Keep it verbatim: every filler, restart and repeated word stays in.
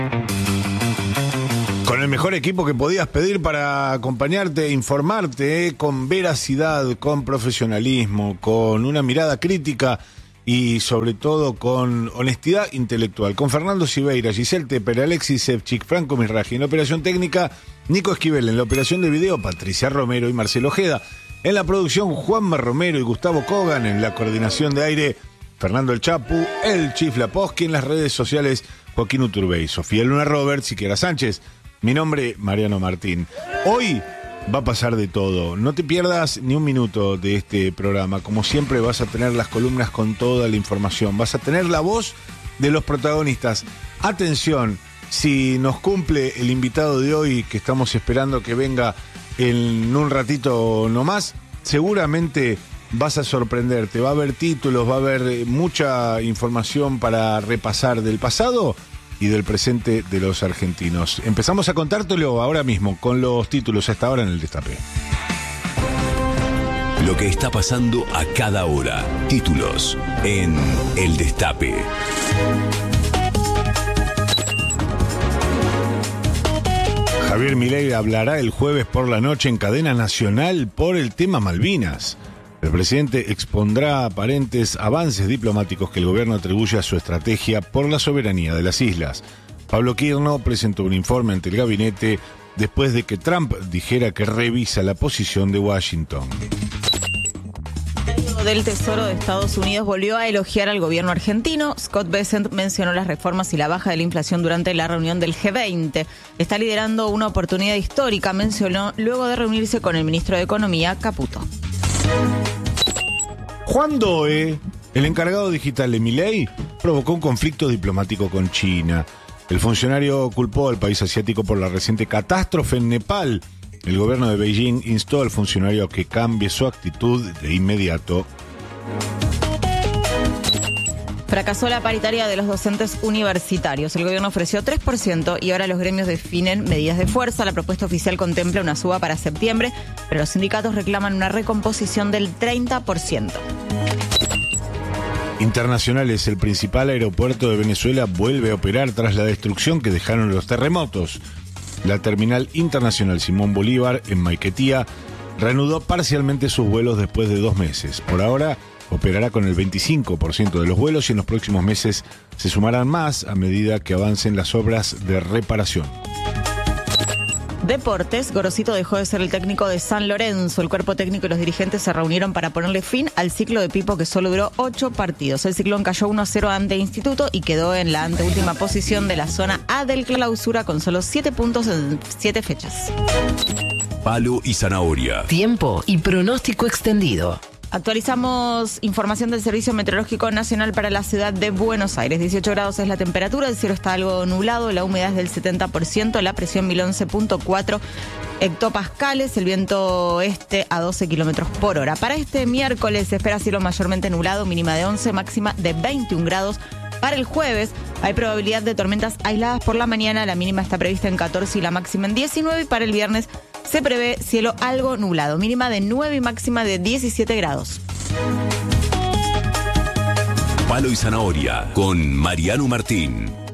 Con el mejor equipo que podías pedir para acompañarte e informarte, eh, con veracidad, con profesionalismo, con una mirada crítica y sobre todo con honestidad intelectual. Con Fernando Siveira, Giselle Tepper, Alexis Sevchik, Franco Misraji. En la operación técnica, Nico Esquivel. En la operación de video, Patricia Romero y Marcelo Ojeda. En la producción, Juanma Romero y Gustavo Kogan. En la coordinación de aire, Fernando El Chapu, El Chifla Posqui. En las redes sociales, Joaquín Uturbey, Sofía Luna Roberts y Kiara Sánchez. Mi nombre, Mariano Martín. Hoy va a pasar de todo. No te pierdas ni un minuto de este programa. Como siempre vas a tener las columnas con toda la información. Vas a tener la voz de los protagonistas. Atención, si nos cumple el invitado de hoy, que estamos esperando que venga en un ratito nomás, seguramente vas a sorprenderte. Va a haber títulos, va a haber mucha información para repasar del pasado y del presente de los argentinos. Empezamos a contártelo ahora mismo con los títulos hasta ahora en el Destape. Lo que está pasando a cada hora. Títulos en El Destape. Javier Milei hablará el jueves por la noche en cadena nacional por el tema Malvinas. El presidente expondrá aparentes avances diplomáticos que el gobierno atribuye a su estrategia por la soberanía de las islas. Pablo Quirno presentó un informe ante el gabinete después de que Trump dijera que revisa la posición de Washington. El del Tesoro de Estados Unidos volvió a elogiar al gobierno argentino. Scott Bessent mencionó las reformas y la baja de la inflación durante la reunión del G veinte. Está liderando una oportunidad histórica, mencionó luego de reunirse con el ministro de Economía, Caputo. Juan Doe, el encargado digital de Milei, provocó un conflicto diplomático con China. El funcionario culpó al país asiático por la reciente catástrofe en Nepal. El gobierno de Beijing instó al funcionario a que cambie su actitud de inmediato. Fracasó la paritaria de los docentes universitarios. El gobierno ofreció tres por ciento y ahora los gremios definen medidas de fuerza. La propuesta oficial contempla una suba para septiembre, pero los sindicatos reclaman una recomposición del treinta por ciento. Internacionales, el principal aeropuerto de Venezuela vuelve a operar tras la destrucción que dejaron los terremotos. La terminal internacional Simón Bolívar en Maiquetía reanudó parcialmente sus vuelos después de dos meses. Por ahora, operará con el veinticinco por ciento de los vuelos y en los próximos meses se sumarán más a medida que avancen las obras de reparación. Deportes, Gorosito dejó de ser el técnico de San Lorenzo. El cuerpo técnico y los dirigentes se reunieron para ponerle fin al ciclo de Pipo que solo duró ocho partidos. El Ciclón cayó uno a cero ante Instituto y quedó en la anteúltima posición de la zona A del clausura con solo siete puntos en siete fechas. Palo y zanahoria. Tiempo y pronóstico extendido. Actualizamos información del Servicio Meteorológico Nacional para la ciudad de Buenos Aires. dieciocho grados es la temperatura, el cielo está algo nublado, la humedad es del setenta por ciento, la presión mil once punto cuatro hectopascales, el viento este a doce kilómetros por hora. Para este miércoles se espera cielo mayormente nublado, mínima de once, máxima de veintiún grados. Para el jueves hay probabilidad de tormentas aisladas por la mañana, la mínima está prevista en catorce y la máxima en diecinueve. Y para el viernes se prevé cielo algo nublado, mínima de nueve y máxima de diecisiete grados. Palo y zanahoria con Mariano Martín.